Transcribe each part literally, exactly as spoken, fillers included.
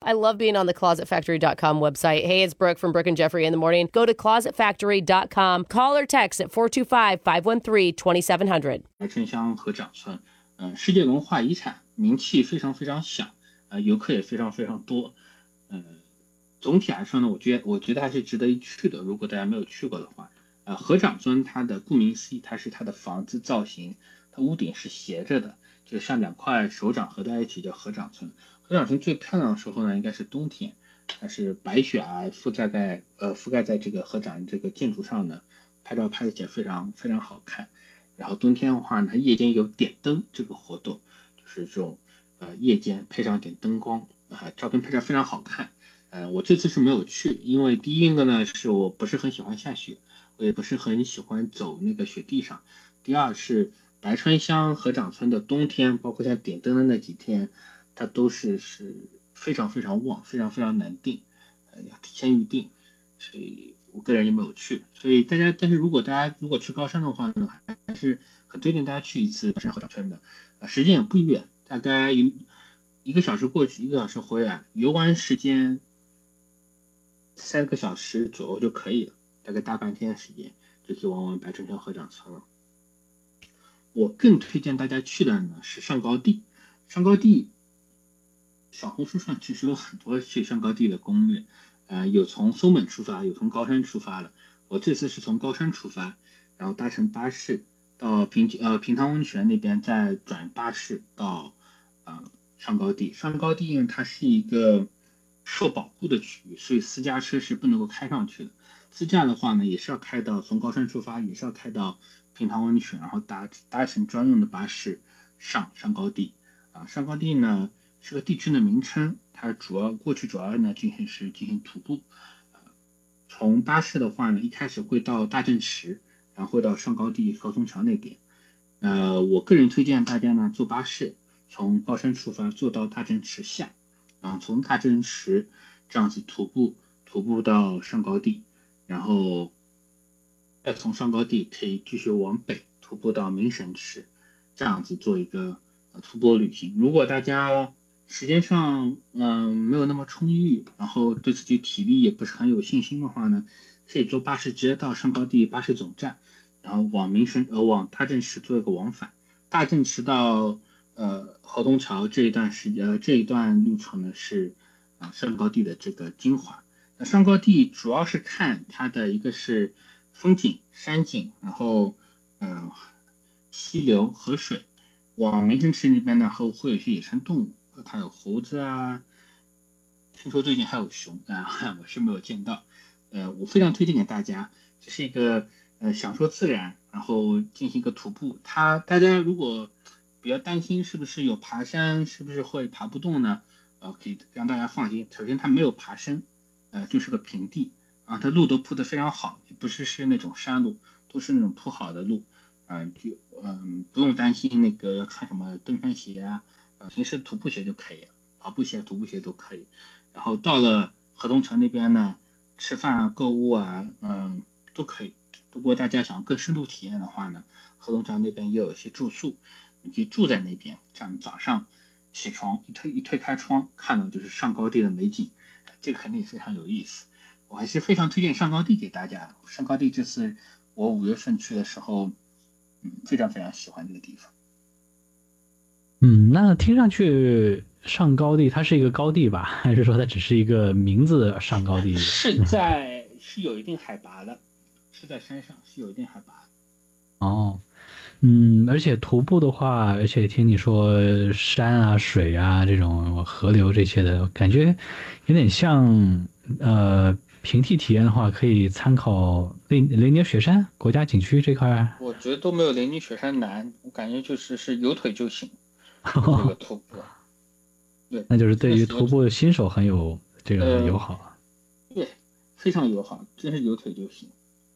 I love being on the closet factory dot com website. Hey, it's Brooke from Brooke and Jeffrey in the morning. Go to closet factory dot com. Call or text at four two five, five one three, two seven zero zero. 白城乡合掌村，嗯、呃，世界文化遗产，名气非常非常响，呃，游客也非常非常多，呃，总体来说呢，我觉得我觉得还是值得一去的。如果大家没有去过的话，呃，合掌村它的顾名思义，它是它的房子造型，它屋顶是斜着的，就像两块手掌合在一起叫合掌村。合掌村最漂亮的时候呢，应该是冬天，它是白雪啊覆盖在呃覆盖在这个合掌这个建筑上呢，拍照拍起来非常非常好看。然后冬天的话呢，它夜间有点灯这个活动，就是这种呃夜间配上一点灯光啊、呃，照片拍出来非常好看。呃，我这次是没有去，因为第一个呢是我不是很喜欢下雪，我也不是很喜欢走那个雪地上。第二是白川乡合掌村的冬天，包括像点灯的那几天，它都是是非常非常旺，非常非常难定，呃，要提前预定，所以我个人也没有去。所以大家，但是如果大家如果去高山的话呢，还是很推荐大家去一次白川合掌村的，呃，时间也不远，大概一一个小时过去，一个小时回来，游玩时间三个小时左右就可以了，大概大半天的时间就可以玩玩白川乡合掌村了。我更推荐大家去的呢是上高地，上高地，小红书上其实有很多去上高地的攻略，呃，有从松本出发，有从高山出发的。我这次是从高山出发，然后搭乘巴士到平呃平汤温泉那边，再转巴士到呃上高地。上高地呢，它是一个受保护的区域，所以私家车是不能够开上去的。自驾的话呢，也是要开到从高山出发，也是要开到平塘温泉，然后搭搭乘专用的巴士上上高地。啊，上高地呢是个地区的名称，它主要过去主要呢进行是进行徒步。呃，从巴士的话呢，一开始会到大正池，然后会到上高地高松桥那边。呃，我个人推荐大家呢坐巴士从高山出发，坐到大正池下，啊，从大正池这样子徒步徒步到上高地。然后再从上高地可以继续往北徒步到明神池，这样子做一个呃徒步旅行。如果大家时间上嗯、呃、没有那么充裕，然后对自己体力也不是很有信心的话呢，可以坐巴士直接到上高地巴士总站，然后往明神呃往大正池做一个往返。大正池到呃河东桥这一段时间呃这一段路程呢是啊、呃、上高地的这个精华。那上高地主要是看它的一个是风景、山景，然后嗯、呃、溪流、河水。往明神池那边呢，会会有一些野生动物，它有猴子啊，听说最近还有熊啊，我是没有见到。呃，我非常推荐给大家，这是一个呃享受自然，然后进行一个徒步。它大家如果比较担心是不是有爬山，是不是会爬不动呢？呃，可以让大家放心。首先它没有爬升，呃，就是个平地啊，它路都铺得非常好，也不是是那种山路，都是那种铺好的路，嗯、呃，就嗯、呃、不用担心那个要穿什么登山鞋啊，呃，平时徒步鞋就可以了，跑步鞋、徒步鞋都可以。然后到了河东城那边呢，吃饭啊、购物啊，嗯、呃，都可以。如果大家想更深度体验的话呢，河东城那边也有一些住宿，你可以住在那边，这样早上起床一推一推开窗，看到就是上高地的美景。这个肯定非常有意思，我还是非常推荐上高地给大家。上高地这次我五月份去的时候，嗯，非常非常喜欢这个地方。 嗯，那听上去上高地它是一个高地吧？还是说它只是一个名字上高地？ 是在是有一定海拔的，是在山上，是有一定海拔的。 哦，嗯，而且徒步的话，而且听你说山啊、水啊这种河流这些的，感觉有点像呃平地体验的话，可以参考雷雷尼雪山国家景区这块儿。 我觉得都没有雷尼雪山难，我感觉就是是有腿就行。这个徒步，对， 那就是真的是有对于徒步新手很有这个友呃， 好。 对，非常友好，真是有腿就行。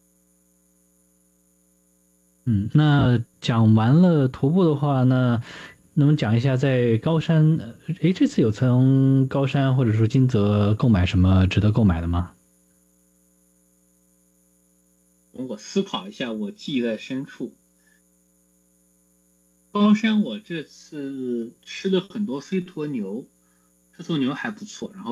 嗯，那讲完了徒步的话，那能不能讲一下在高山？呃诶，这次有从高山或者说金泽购买什么值得购买的吗？ 我思考一下，我记忆在深处。高山我这次吃了很多飞驼牛，飞驼牛还不错，然后。